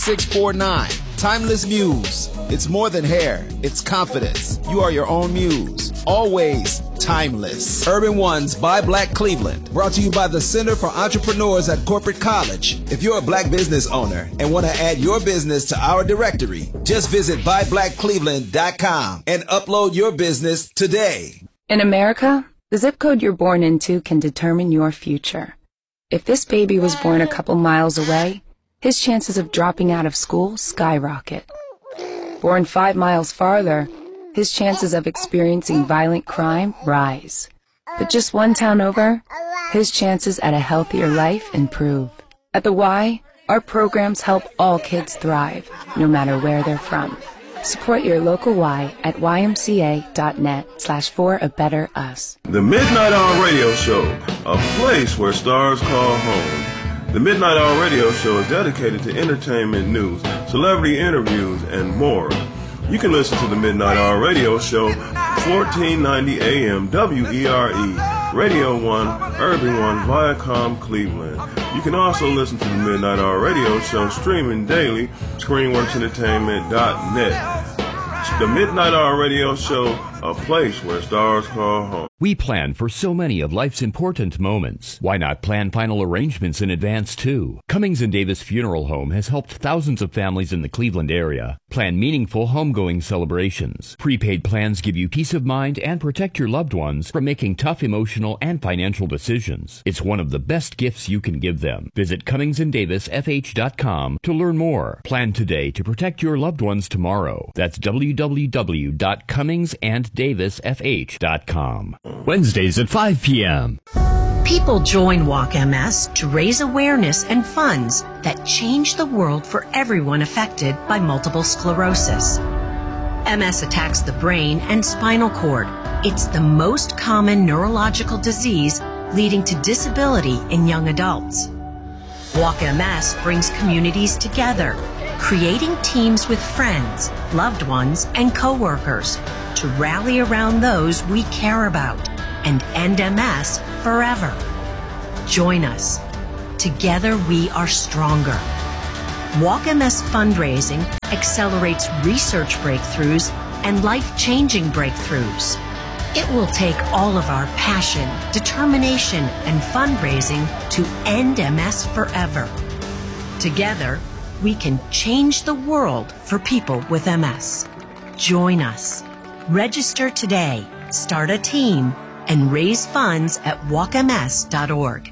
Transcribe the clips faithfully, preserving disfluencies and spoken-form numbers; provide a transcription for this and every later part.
six four nine. Timeless Muse. It's more than hair. It's confidence. You are your own muse. Always timeless. Urban One's Buy Black Cleveland. Brought to you by the Center for Entrepreneurs at Corporate College. If you're a black business owner and want to add your business to our directory, just visit buy black cleveland dot com and upload your business today. In America, the zip code you're born into can determine your future. If this baby was born a couple miles away, his chances of dropping out of school skyrocket. Born five miles farther, his chances of experiencing violent crime rise. But just one town over, his chances at a healthier life improve. At the Y, our programs help all kids thrive, no matter where they're from. Support your local Y at ymca.net slash for a better us. The Midnight Hour Radio Show, a place where stars call home. The Midnight Hour Radio Show is dedicated to entertainment news, celebrity interviews, and more. You can listen to the Midnight Hour Radio Show, fourteen ninety A M W E R E, Radio one, Urban One, Viacom, Cleveland. You can also listen to the Midnight Hour Radio Show streaming daily, screenworks entertainment dot net. The Midnight Hour Radio Show, a place where stars call home. We plan for so many of life's important moments. Why not plan final arrangements in advance, too? Cummings and Davis Funeral Home has helped thousands of families in the Cleveland area plan meaningful homegoing celebrations. Prepaid plans give you peace of mind and protect your loved ones from making tough emotional and financial decisions. It's one of the best gifts you can give them. Visit cummings and davis f h dot com to learn more. Plan today to protect your loved ones tomorrow. That's w w w dot cummings and davis f h dot com. Wednesdays at five p.m. People join Walk M S to raise awareness and funds that change the world for everyone affected by multiple sclerosis. M S attacks the brain and spinal cord. It's the most common neurological disease leading to disability in young adults. Walk M S brings communities together, creating teams with friends, loved ones, and coworkers to rally around those we care about and end M S forever. Join us. Together we are stronger. Walk M S fundraising accelerates research breakthroughs and life-changing breakthroughs. It will take all of our passion, determination, and fundraising to end M S forever. Together, we can change the world for people with M S. Join us. Register today, start a team, and raise funds at walk m s dot org.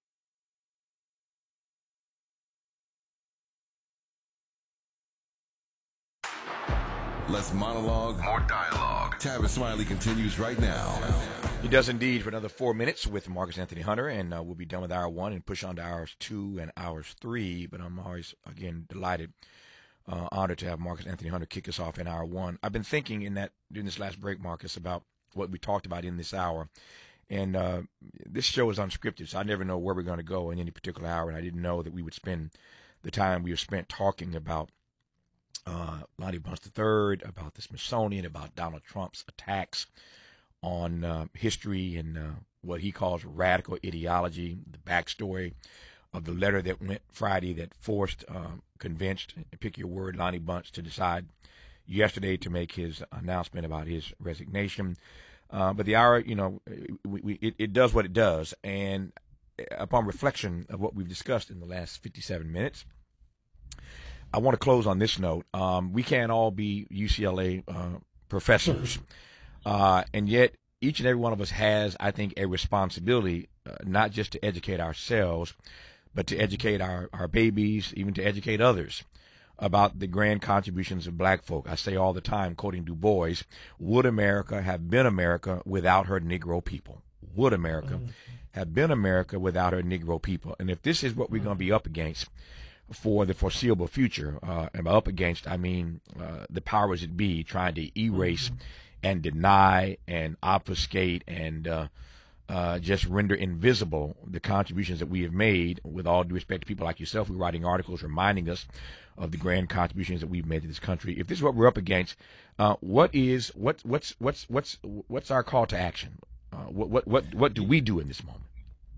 Less monologue, more dialogue. Tavis Smiley continues right now. He does indeed for another four minutes with Marcus Anthony Hunter, and uh, we'll be done with hour one and push on to hours two and hours three. But I'm always, again, delighted, uh, honored to have Marcus Anthony Hunter kick us off in hour one. I've been thinking in that during this last break, Marcus, about what we talked about in this hour. And uh, this show is unscripted, so I never know where we're going to go in any particular hour. And I didn't know that we would spend the time we have spent talking about uh, Lonnie Bunch the third, about the Smithsonian, about Donald Trump's attacks on uh, history and uh, what he calls radical ideology, the backstory of the letter that went Friday that forced, uh, convinced, pick your word, Lonnie Bunch to decide yesterday to make his announcement about his resignation. Uh, but the hour, you know, we, we, it, it does what it does. And upon reflection of what we've discussed in the last fifty-seven minutes, I want to close on this note. Um, we can't all be U C L A uh, professors. Uh, and yet each and every one of us has, I think, a responsibility, uh, not just to educate ourselves, but to educate our, our babies, even to educate others about the grand contributions of black folk. I say all the time, quoting Du Bois, would America have been America without her Negro people? Would America mm-hmm. have been America without her Negro people? And if this is what we're going to be up against for the foreseeable future, uh, and by up against, I mean uh, the powers that be trying to erase mm-hmm. and deny and obfuscate and uh, uh, just render invisible the contributions that we have made, with all due respect to people like yourself, we're writing articles reminding us of the grand contributions that we've made to this country. If this is what we're up against, uh, what is what what's what's what's what's our call to action? Uh, what what what what do we do in this moment?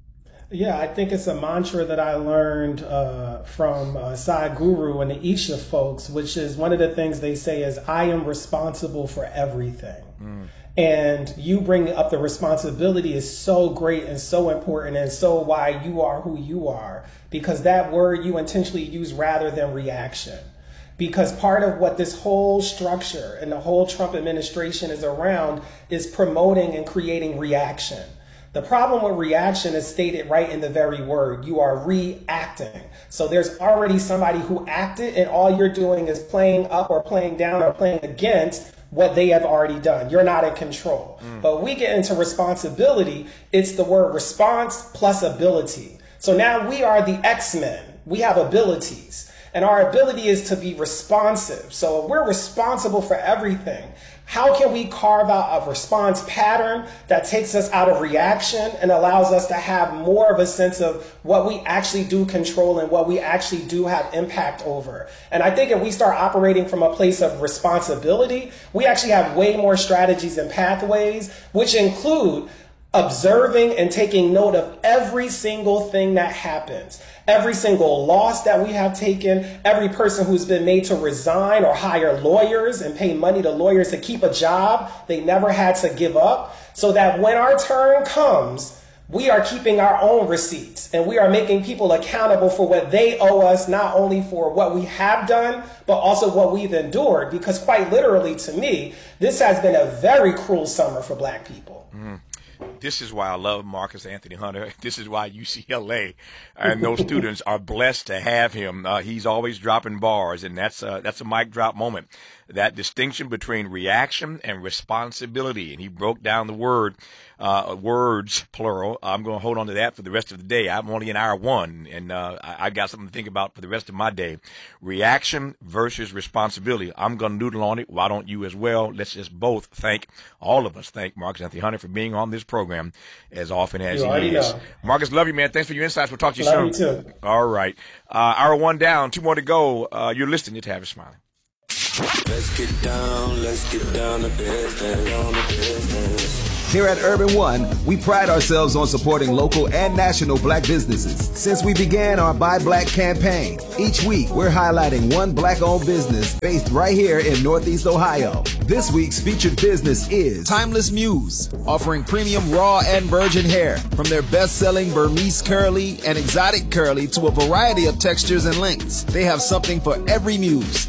Yeah, I think it's a mantra that I learned uh, from uh, Sadhguru and the Isha folks, which is one of the things they say is, I am responsible for everything. Mm. And you bring up the responsibility is so great and so important, and so why you are who you are, because that word you intentionally use rather than reaction. Because part of what this whole structure and the whole Trump administration is around is promoting and creating reaction. The problem with reaction is stated right in the very word. You are reacting. So there's already somebody who acted, and all you're doing is playing up or playing down or playing against what they have already done. You're not in control. Mm. But when we get into responsibility, it's the word response plus ability. So now we are the X-Men. We have abilities. And our ability is to be responsive. So we're responsible for everything. How can we carve out a response pattern that takes us out of reaction and allows us to have more of a sense of what we actually do control and what we actually do have impact over? And I think if we start operating from a place of responsibility, we actually have way more strategies and pathways, which include observing and taking note of every single thing that happens, every single loss that we have taken, every person who's been made to resign or hire lawyers and pay money to lawyers to keep a job they never had to give up, so that when our turn comes, we are keeping our own receipts and we are making people accountable for what they owe us, not only for what we have done, but also what we've endured. Because quite literally, to me, this has been a very cruel summer for Black people. Mm. This is why I love Marcus Anthony Hunter. This is why U C L A and those students are blessed to have him. Uh, he's always dropping bars, and that's a, that's a mic drop moment. That distinction between reaction and responsibility. And he broke down the word, uh, words, plural. I'm going to hold on to that for the rest of the day. I'm only in hour one, and uh, I, I've got something to think about for the rest of my day. Reaction versus responsibility. I'm going to noodle on it. Why don't you as well? Let's just both thank, all of us thank Marcus Anthony Hunter for being on this program as often as you he is. Know. Marcus, love you, man. Thanks for your insights. We'll talk to you love soon. You too. All right. Uh, hour one down, two more to go. Uh, you're listening to Tavis Smiley. Let's get down, let's get down to business, down to business. Here at Urban One, we pride ourselves on supporting local and national Black businesses. Since we began our Buy Black campaign, each week we're highlighting one Black-owned business based right here in Northeast Ohio. This week's featured business is Timeless Muse, offering premium raw and virgin hair, from their best-selling Burmese curly and exotic curly to a variety of textures and lengths. They have something for every muse.